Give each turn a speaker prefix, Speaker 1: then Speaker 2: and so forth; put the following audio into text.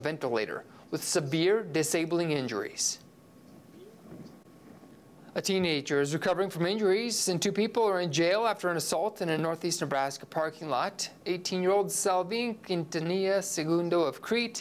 Speaker 1: ventilator with severe disabling injuries. A teenager is recovering from injuries, and 2 people are in jail after an assault in a northeast Nebraska parking lot. 18-year-old Salvin Quintanilla Segundo of Crete